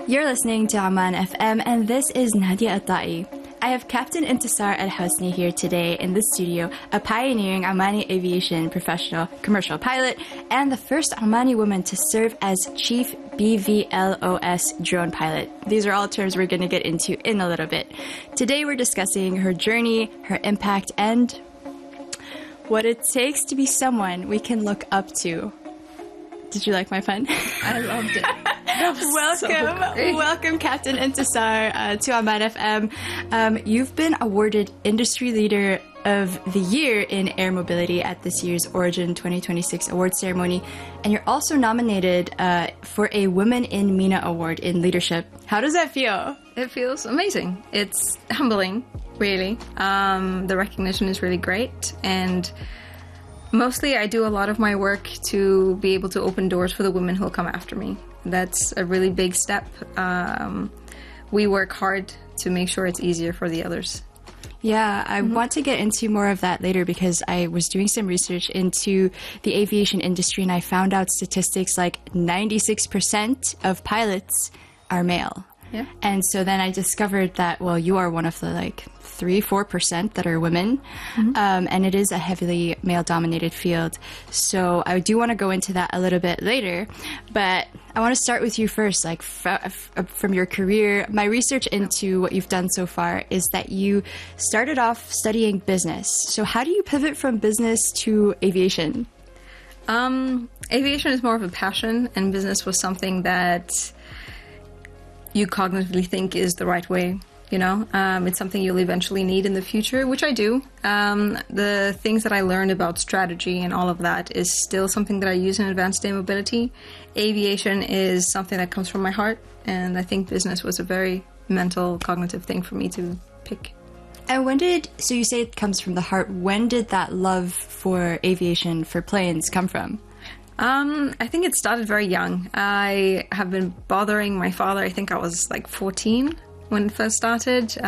You're listening to Amman FM, and this is Nadia Atai. I have Captain Intisar Al-Hosni here today in the studio, a pioneering Omani aviation professional commercial pilot, and the first Omani woman to serve as Chief BVLOS drone pilot. These are all terms we're going to get into in a little bit. Today we're discussing her journey, her impact, and what it takes to be someone we can look up to. Did you like my pun? I loved it. Welcome, Captain Intisar to Amman FM. You've been awarded Industry Leader of the Year in Air Mobility at this year's Origin 2026 award ceremony, and you're also nominated for a Women in MENA Award in Leadership. How does that feel? It feels amazing. It's humbling, really. The recognition is really great, and mostly I do a lot of my work to be able to open doors for the women who'll come after me. That's a really big step. We work hard to make sure it's easier for the others. Yeah, I want to get into more of that later because I was doing some research into the aviation industry and I found out statistics like 96% of pilots are male. Yeah. And so then I discovered that, well, you are one of the 3-4% that are women, and it is a heavily male-dominated field. So I do want to go into that a little bit later, but I want to start with you first, from your career. My research into what you've done so far is that you started off studying business. So how do you pivot from business to aviation? Aviation is more of a passion, and business was something that you cognitively think is the right way. It's something you'll eventually need in the future, which I do. The things that I learned about strategy and all of that is still something that I use in advanced air mobility. Aviation is something that comes from my heart, and I think business was a very mental, cognitive thing for me to pick. And so you say it comes from the heart. When did that love for aviation, for planes, come from? I think it started very young. I have been bothering my father. I think I was 14 when it first started.